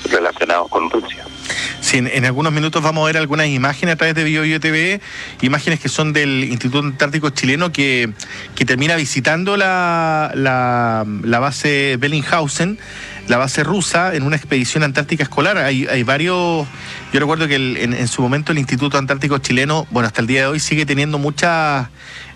relacionados con Rusia. Sí, en algunos minutos vamos a ver algunas imágenes a través de BioBio TV, imágenes que son del Instituto Antártico Chileno que termina visitando la base Bellinghausen, la base rusa, en una expedición antártica escolar. Hay varios. Yo recuerdo que en su momento el Instituto Antártico Chileno, bueno, hasta el día de hoy sigue teniendo muchos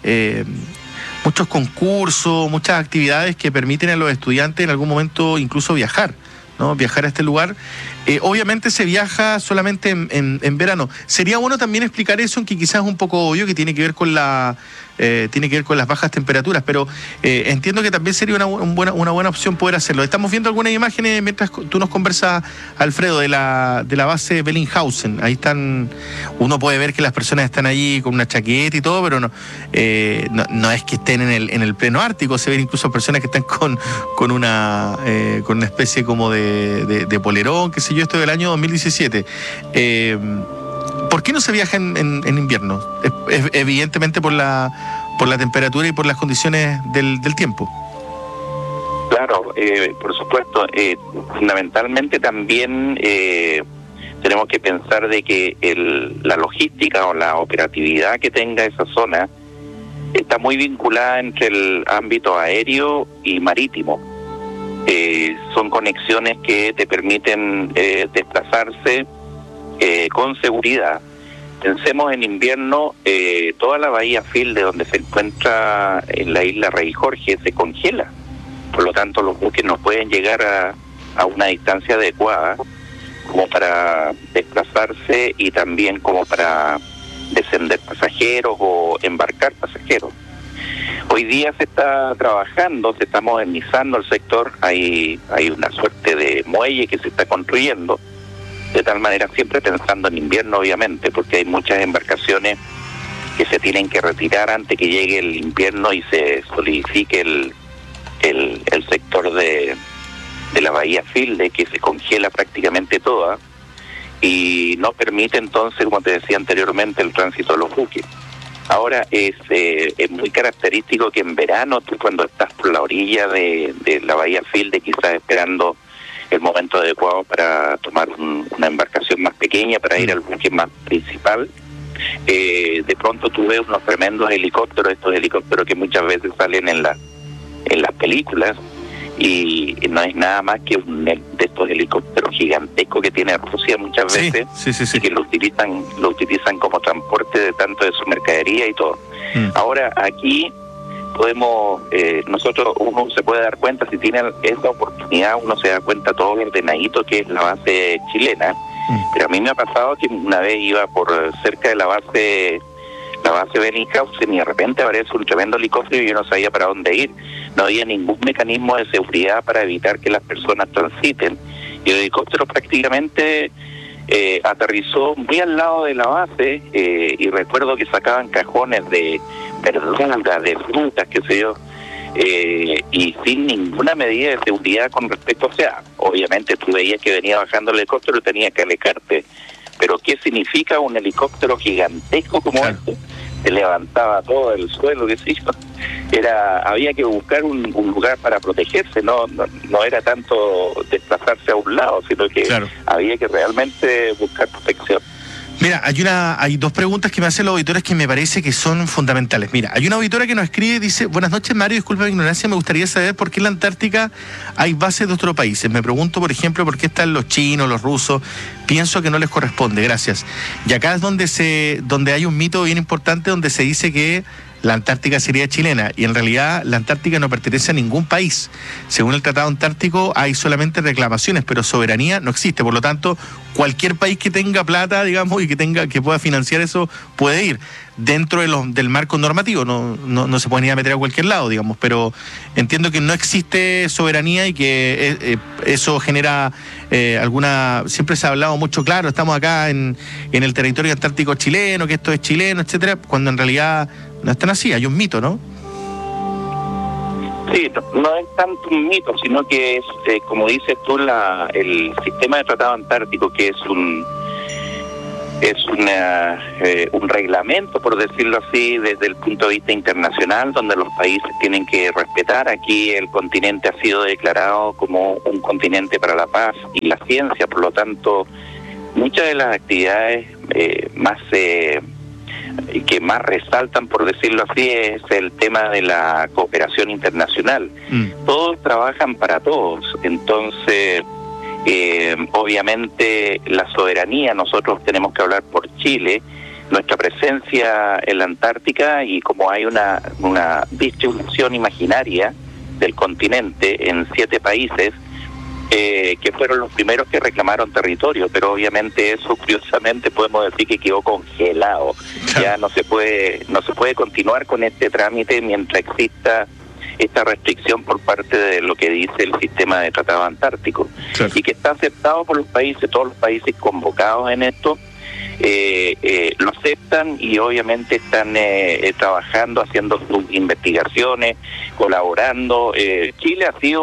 concursos, muchas actividades que permiten a los estudiantes en algún momento incluso viajar, ¿no? Viajar a este lugar. Obviamente se viaja solamente en verano. Sería bueno también explicar eso, que quizás es un poco obvio, que tiene que ver con las bajas temperaturas, pero entiendo que también sería una buena opción poder hacerlo. Estamos viendo algunas imágenes mientras tú nos conversas, Alfredo, de la base Bellinghausen. Ahí están, uno puede ver que las personas están allí con una chaqueta y todo, pero no es que estén en el pleno ártico. Se ven incluso personas que están con una especie como de polerón, qué sé yo. Esto del año 2017. ¿Por qué no se viaja en invierno? Evidentemente por la temperatura y por las condiciones del tiempo. Claro, por supuesto. Fundamentalmente también tenemos que pensar de que la logística o la operatividad que tenga esa zona está muy vinculada entre el ámbito aéreo y marítimo. Son conexiones que te permiten desplazarse con seguridad. Pensemos en invierno, toda la bahía Fielde, donde se encuentra en la isla Rey Jorge, se congela. Por lo tanto, los buques no pueden llegar a una distancia adecuada como para desplazarse y también como para descender pasajeros o embarcar pasajeros. Hoy día se está trabajando, se está modernizando el sector, hay una suerte de muelle que se está construyendo, de tal manera siempre pensando en invierno, obviamente, porque hay muchas embarcaciones que se tienen que retirar antes que llegue el invierno y se solidifique el sector de la bahía Fielde, que se congela prácticamente toda y no permite entonces, como te decía anteriormente, el tránsito de los buques. Ahora es muy característico que en verano, tú cuando estás por la orilla de la bahía Fielde, quizás esperando el momento adecuado para tomar una embarcación más pequeña, para ir al buque más principal, de pronto tú ves unos tremendos helicópteros, estos helicópteros que muchas veces salen en las películas, y no es nada más que de estos helicópteros gigantescos que tiene Rusia muchas veces, sí. y que lo utilizan como transporte de tanto de su mercadería y todo. Ahora aquí podemos, uno se puede dar cuenta, si tiene esta oportunidad, uno se da cuenta todo lo ordenadito que es la base chilena. Pero a mí me ha pasado que una vez iba por cerca de la base Bellinghausen y de repente aparece un tremendo helicóptero y yo no sabía para dónde ir. No había ningún mecanismo de seguridad para evitar que las personas transiten. Y el helicóptero prácticamente aterrizó muy al lado de la base, y recuerdo que sacaban cajones de verduras, de frutas, qué sé yo, y sin ninguna medida de seguridad con respecto, o sea, obviamente tú veías que venía bajando el helicóptero y tenías que alejarte, pero ¿qué significa un helicóptero gigantesco como este? Se levantaba todo el suelo, qué sé yo. Había que buscar un lugar para protegerse, no era tanto desplazarse a un lado, sino que había que realmente buscar protección. Mira, hay dos preguntas que me hacen los auditores que me parece que son fundamentales. Mira, hay una auditora que nos escribe y dice: buenas noches, Mario, disculpa mi ignorancia, me gustaría saber por qué en la Antártica hay bases de otros países. Me pregunto, por ejemplo, por qué están los chinos, los rusos. Pienso que no les corresponde, gracias. Y acá es donde hay un mito bien importante, donde se dice que la Antártica sería chilena, y en realidad la Antártica no pertenece a ningún país. Según el Tratado Antártico hay solamente reclamaciones, pero soberanía no existe. Por lo tanto, cualquier país que tenga plata, digamos, y que pueda financiar eso, puede ir dentro del marco normativo. No se puede ni a meter a cualquier lado, digamos, pero entiendo que no existe soberanía y que eso genera siempre se ha hablado mucho, claro, estamos acá en el territorio antártico chileno, que esto es chileno, etcétera, cuando en realidad no es tan así, hay un mito, ¿no? Sí, no es tanto un mito, sino que es, como dices tú, el sistema de tratado antártico, que es es un reglamento, por decirlo así, desde el punto de vista internacional, donde los países tienen que respetar. Aquí el continente ha sido declarado como un continente para la paz y la ciencia, por lo tanto, muchas de las actividades que más resaltan, por decirlo así, es el tema de la cooperación internacional. Todos trabajan para todos, entonces obviamente la soberanía, nosotros tenemos que hablar por Chile, nuestra presencia en la Antártica, y como hay una distribución imaginaria del continente en 7 países, que fueron los primeros que reclamaron territorio, pero obviamente eso, curiosamente, podemos decir que quedó congelado. Ya no se puede continuar con este trámite mientras exista esta restricción por parte de lo que dice el sistema de tratado antártico, y que está aceptado por los países. Todos los países convocados en esto lo aceptan, y obviamente están trabajando, haciendo sus investigaciones, colaborando. Chile ha sido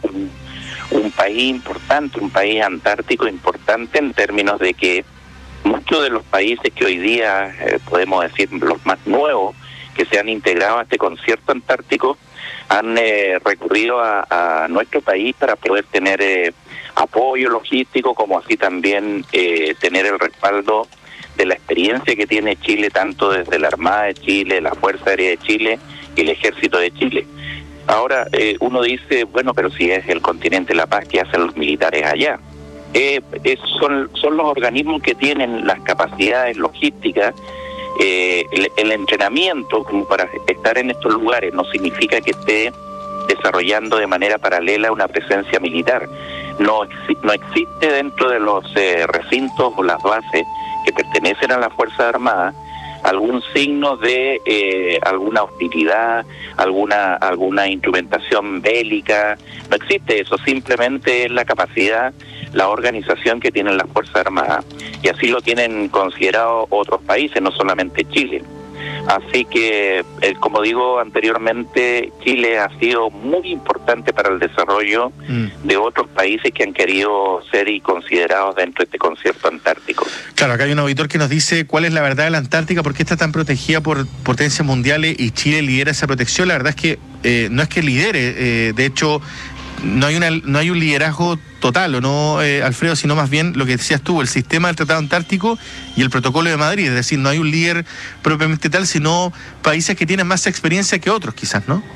un país importante, un país antártico importante, en términos de que muchos de los países que hoy día podemos decir los más nuevos que se han integrado a este concierto antártico han recurrido a nuestro país para poder tener apoyo logístico, como así también tener el respaldo de la experiencia que tiene Chile, tanto desde la Armada de Chile, la Fuerza Aérea de Chile y el Ejército de Chile. Ahora, uno dice, bueno, pero si es el continente de la paz, ¿qué hacen los militares allá? Son los organismos que tienen las capacidades logísticas, el entrenamiento como para estar en estos lugares. No significa que esté desarrollando de manera paralela una presencia militar. No existe dentro de los recintos o las bases que pertenecen a las Fuerzas Armadas algún signo de alguna hostilidad, alguna instrumentación bélica. No existe eso, simplemente es la capacidad, la organización que tienen las Fuerzas Armadas, y así lo tienen considerado otros países, no solamente Chile. Así que, como digo anteriormente, Chile ha sido muy importante para el desarrollo de otros países que han querido ser y considerados dentro de este concierto antártico. Claro, acá hay un auditor que nos dice cuál es la verdad de la Antártica, por qué está tan protegida por potencias mundiales y Chile lidera esa protección. La verdad es que no es que lidere, de hecho no hay un liderazgo total, ¿o no, Alfredo? Sino más bien lo que decías tú, el sistema del Tratado Antártico y el Protocolo de Madrid. Es decir, no hay un líder propiamente tal, sino países que tienen más experiencia que otros, quizás, ¿no?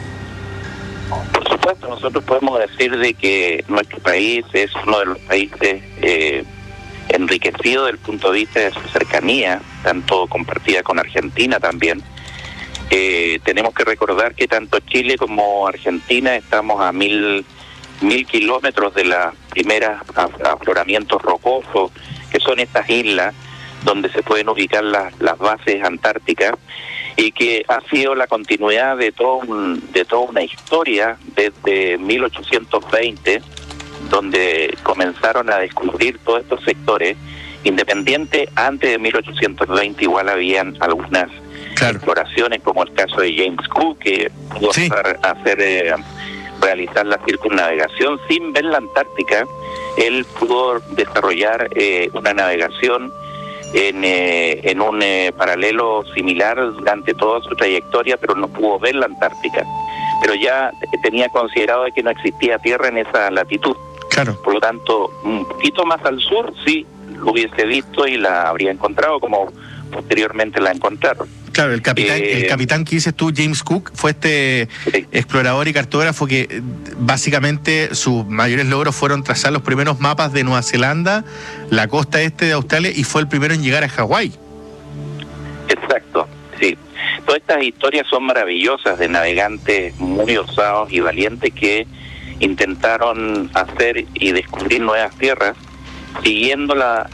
Por supuesto, nosotros podemos decir de que nuestro país es uno de los países enriquecido desde el punto de vista de su cercanía, tanto compartida con Argentina también. Tenemos que recordar que tanto Chile como Argentina estamos a 1000 kilómetros de las primeras afloramientos rocosos, que son estas islas donde se pueden ubicar las bases antárticas, y que ha sido la continuidad de toda una historia desde 1820, donde comenzaron a descubrir todos estos sectores. Independiente, antes de 1820 igual habían algunas exploraciones, como el caso de James Cook, que pudo realizar la circunnavegación sin ver la Antártica. Él pudo desarrollar una navegación en un paralelo similar durante toda su trayectoria, pero no pudo ver la Antártica. Pero ya tenía considerado de que no existía tierra en esa latitud. Por lo tanto, un poquito más al sur sí lo hubiese visto y la habría encontrado, como posteriormente la encontraron. Claro, el capitán que dices tú, James Cook, fue este explorador y cartógrafo que básicamente sus mayores logros fueron trazar los primeros mapas de Nueva Zelanda, la costa este de Australia, y fue el primero en llegar a Hawái. Exacto, sí. Todas estas historias son maravillosas de navegantes muy osados y valientes que intentaron hacer y descubrir nuevas tierras, siguiendo las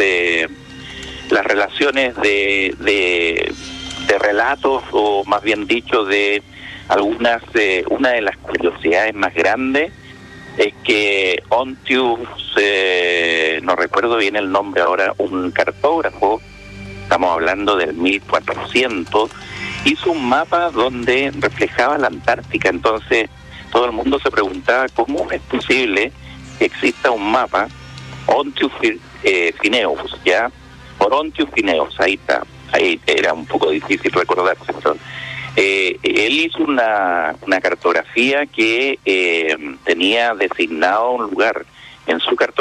relaciones de relatos, o más bien dicho, de algunas. Una de las curiosidades más grandes es que Ontius, no recuerdo bien el nombre ahora, un cartógrafo, estamos hablando del 1400, hizo un mapa donde reflejaba la Antártica. Entonces todo el mundo se preguntaba cómo es posible que exista un mapa, Ontius Phineus, ¿ya? Orontius Phineus, ahí está. Ahí era un poco difícil recordarse. Él hizo una cartografía que tenía designado un lugar en su cartografía